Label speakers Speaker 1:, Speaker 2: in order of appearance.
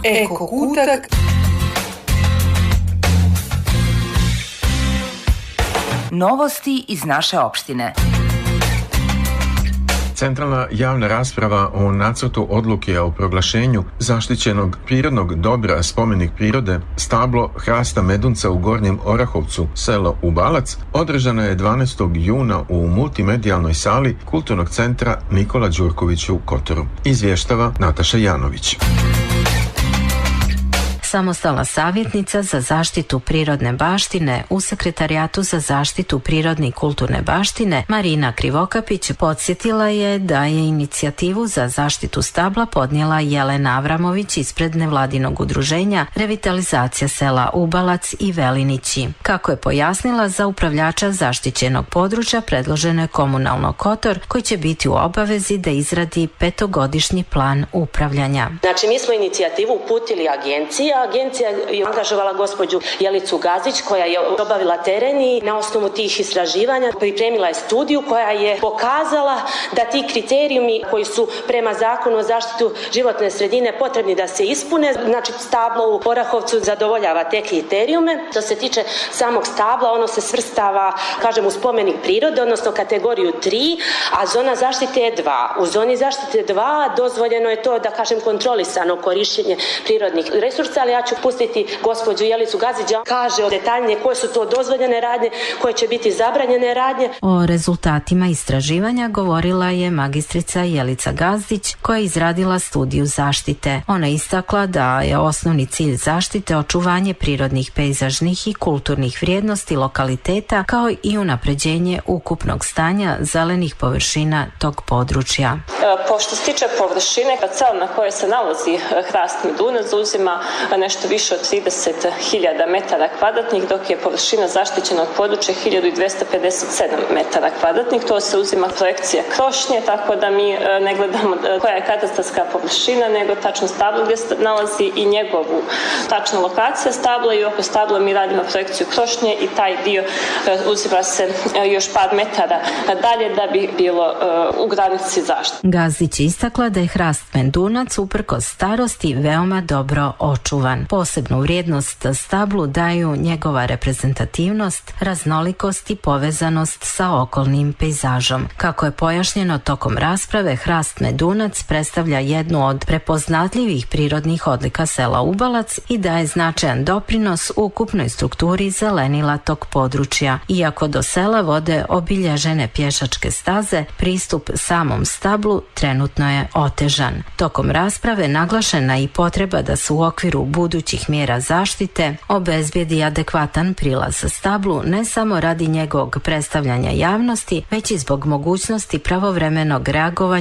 Speaker 1: Eko kutak. Novosti iz naše opštine.
Speaker 2: Centralna javna rasprava o nacrtu odluke o proglašenju zaštićenog prirodnog dobra spomenik prirode stablo hrasta medunca u Gornjem Orahovcu, selo Ubalac, održana je 12. juna u multimedijalnoj sali Kulturnog centra Nikola Đurković u Kotoru. Izvještava Nataša Janović.
Speaker 3: Samostalna savjetnica za zaštitu prirodne baštine u Sekretarijatu za zaštitu prirodne i kulturne baštine Marina Krivokapić podsjetila je da je inicijativu za zaštitu stabla podnijela Jelena Avramović ispred nevladinog udruženja Revitalizacija sela Ubalac i Velinići. Kako je pojasnila, za upravljača zaštićenog područja predloženo je komunalno Kotor koji će biti u obavezi da izradi 5-godišnji plan upravljanja.
Speaker 4: Znači, mi smo inicijativu uputili Agencija je angažovala gospođu Jelicu Gazić koja je obavila teren i na osnovu tih istraživanja pripremila je studiju koja je pokazala da ti kriterijumi koji su prema zakonu o zaštitu životne sredine potrebni da se ispune, znači stablo u Orahovcu zadovoljava te kriterijume. Što se tiče samog stabla, ono se svrstava, kažem, u spomenik prirode, odnosno kategoriju 3, a zona zaštite je 2. U zoni zaštite 2 dozvoljeno je to, da kažem, kontrolisano korištenje prirodnih resursa, ali ja ću pustiti gospođu Jelicu Gazić, kaže o detaljnije koje su to dozvoljene radnje, koje će biti zabranjene radnje.
Speaker 3: O rezultatima istraživanja govorila je magistrica Jelica Gazdić koja je izradila studiju zaštite. Ona je istakla da je osnovni cilj zaštite očuvanje prirodnih, pejzažnih i kulturnih vrijednosti lokaliteta kao i unapređenje ukupnog stanja zelenih površina tog područja.
Speaker 5: Pošto se tiče površine, parcela na kojoj se nalazi hrast medunac zauzima nešto više od 30.000 metara kvadratnih, dok je površina zaštićenog područja 1257 metara kvadratnih. To se uzima projekcija krošnje, tako da mi ne gledamo koja je katastarska površina, nego tačno stablo gdje se nalazi i njegovu tačna lokacija stabla, i oko stabla mi radimo projekciju krošnje i taj dio uzima se još par metara dalje da bi bilo u granici zaštite.
Speaker 3: Gazdić je istakla da je hrast medunac uprkos starosti veoma dobro očuvan. Posebnu vrijednost stablu daju njegova reprezentativnost, raznolikost i povezanost sa okolnim pejzažom. Kako je pojašnjeno tokom rasprave, hrast medunac predstavlja jednu od prepoznatljivih prirodnih odlika sela Ubalac i daje značajan doprinos ukupnoj strukturi zelenila tog područja. Iako do sela vode obilježene pješačke staze, pristup samom stablu trenutno je otežan. Tokom rasprave naglašena je i potreba da se u okviru budućih mjera zaštite obezbijedi adekvatan prilaz stablu ne samo radi njegovog predstavljanja javnosti, već i zbog mogućnosti pravovremenog reagovanja